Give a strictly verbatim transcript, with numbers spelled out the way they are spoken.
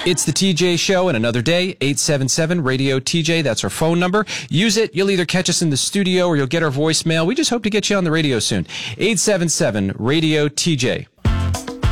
It's the T J Show and another day, eight seven seven radio T J. That's our phone number. Use it. You'll either catch us in the studio or you'll get our voicemail. We just hope to get you on the radio soon. eight seven seven radio T J.